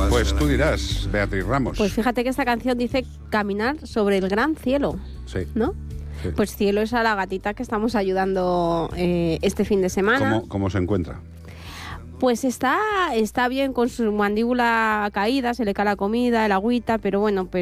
Pues tú dirás, Beatriz Ramos. Pues fíjate que esta canción dice caminar sobre el gran cielo, Sí. ¿no? Sí. Pues cielo es a la gatita que estamos ayudando este fin de semana. ¿Cómo se encuentra? Pues está bien con su mandíbula caída, se le cae la comida, el agüita, pero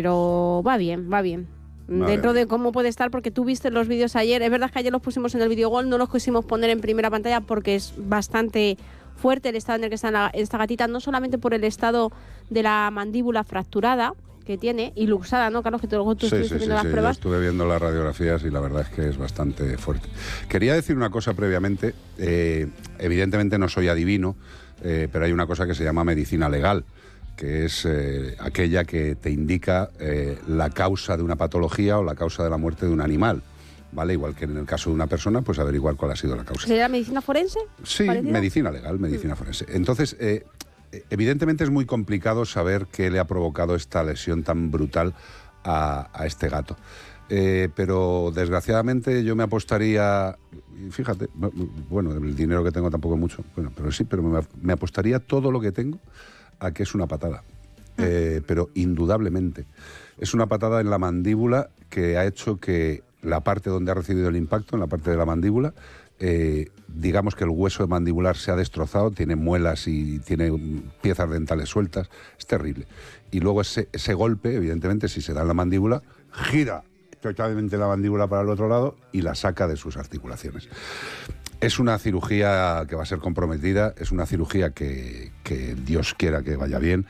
va bien. Dentro de cómo puede estar, porque tú viste los vídeos ayer. Es verdad que ayer los pusimos en el Videogol, no los quisimos poner en primera pantalla porque es bastante fuerte el estado en el que está esta gatita, no solamente por el estado de la mandíbula fracturada que tiene y luxada, ¿no, Carlos? Que tú estuviste viendo las pruebas. Estuve viendo las radiografías y la verdad es que es bastante fuerte. Quería decir una cosa previamente. Evidentemente no soy adivino, pero hay una cosa que se llama medicina legal, que es aquella que te indica la causa de una patología o la causa de la muerte de un animal, ¿vale? Igual que en el caso de una persona, pues averiguar cuál ha sido la causa. ¿Sería medicina forense? Sí, ¿parecida? Medicina legal, medicina forense. Entonces, evidentemente es muy complicado saber qué le ha provocado esta lesión tan brutal a este gato. Pero desgraciadamente yo me apostaría, fíjate, bueno, el dinero que tengo tampoco es mucho, bueno, pero me apostaría todo lo que tengo a que es una patada. Pero indudablemente es una patada en la mandíbula que ha hecho que la parte donde ha recibido el impacto, en la parte de la mandíbula, digamos que el hueso mandibular se ha destrozado, tiene muelas y tiene piezas dentales sueltas, es terrible. Y luego ese golpe, evidentemente, si se da en la mandíbula, gira totalmente la mandíbula para el otro lado y la saca de sus articulaciones. Es una cirugía que va a ser comprometida, es una cirugía que Dios quiera que vaya bien,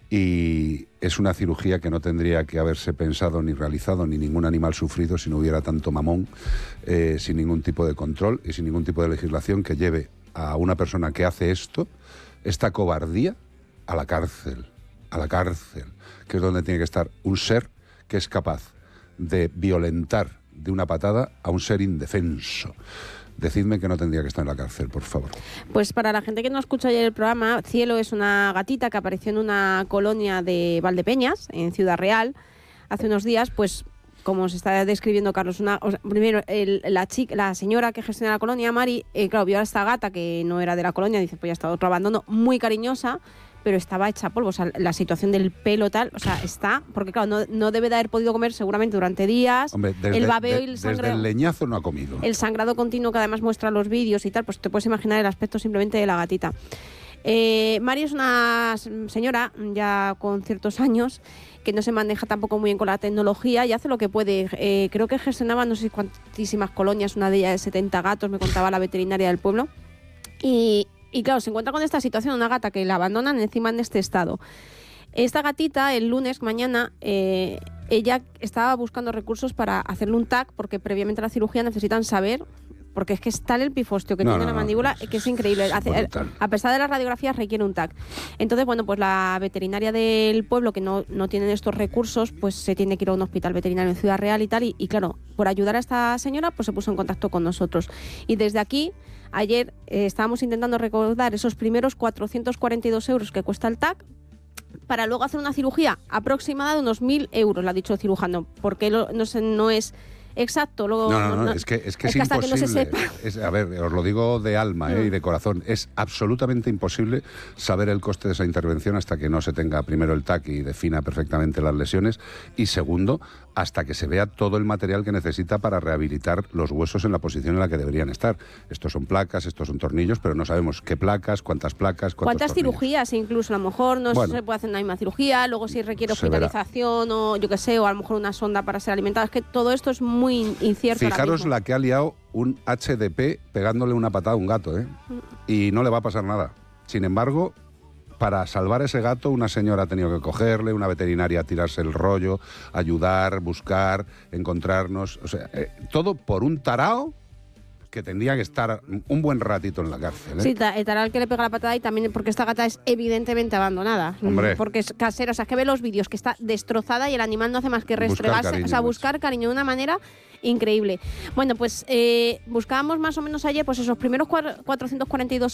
y es una cirugía que no tendría que haberse pensado ni realizado ni ningún animal sufrido si no hubiera tanto mamón, sin ningún tipo de control y sin ningún tipo de legislación que lleve a una persona que hace esta cobardía, a la cárcel, que es donde tiene que estar un ser que es capaz de violentar de una patada a un ser indefenso. Decidme que no tendría que estar en la cárcel, por favor. Pues para la gente que no escuchó ayer el programa, Cielo es una gatita que apareció en una colonia de Valdepeñas, en Ciudad Real, hace unos días. Pues como se está describiendo Carlos, primero la señora que gestiona la colonia, Mari, claro, vio a esta gata que no era de la colonia, dice, pues ya está, otro abandono, muy cariñosa, pero estaba hecha polvo, o sea, la situación del pelo tal, o sea, está, porque claro, no debe de haber podido comer seguramente durante días. Hombre, el babeo y el sangrado. Desde el leñazo no ha comido. El sangrado continuo que además muestra los vídeos y tal, pues te puedes imaginar el aspecto simplemente de la gatita. Mari es una señora ya con ciertos años que no se maneja tampoco muy bien con la tecnología y hace lo que puede. Creo que gestionaba no sé cuantísimas colonias, una de ellas de 70 gatos, me contaba la veterinaria del pueblo. Y claro, se encuentra con esta situación, una gata que la abandonan encima en este estado. Esta gatita, el lunes, mañana, ella estaba buscando recursos para hacerle un TAC, porque previamente a la cirugía necesitan saber, porque es que es tal el pifostio que tiene la mandíbula, que es increíble. A pesar de las radiografías requiere un TAC. Entonces, bueno, pues la veterinaria del pueblo, que no tienen estos recursos, pues se tiene que ir a un hospital veterinario en Ciudad Real y tal, y claro, por ayudar a esta señora, pues se puso en contacto con nosotros. Y desde aquí, ayer estábamos intentando recaudar esos primeros 442 euros que cuesta el TAC, para luego hacer una cirugía aproximada de unos 1.000 euros, le ha dicho el cirujano, porque no es exacto. No, es que es imposible. Hasta que no se sepa. A ver, os lo digo de alma y de corazón, es absolutamente imposible saber el coste de esa intervención hasta que no se tenga primero el TAC y defina perfectamente las lesiones, y segundo, hasta que se vea todo el material que necesita para rehabilitar los huesos en la posición en la que deberían estar. Estos son placas, estos son tornillos, pero no sabemos qué placas, cuántas cirugías, incluso a lo mejor se puede hacer una misma cirugía, luego si requiere hospitalización o yo qué sé, o a lo mejor una sonda para ser alimentada. Es que todo esto es muy incierto. Fijaros la que ha liado un HDP pegándole una patada a un gato, y no le va a pasar nada. Sin embargo, para salvar a ese gato, una señora ha tenido que cogerle, una veterinaria tirarse el rollo, ayudar, buscar, encontrarnos. O sea, todo por un tarao que tendría que estar un buen ratito en la cárcel. Sí, el tarao que le pega la patada, y también porque esta gata es evidentemente abandonada. Hombre. Porque es casera, o sea, que ve los vídeos que está destrozada y el animal no hace más que restregarse, buscar cariño de una manera increíble. Bueno, pues buscábamos más o menos ayer pues esos primeros 442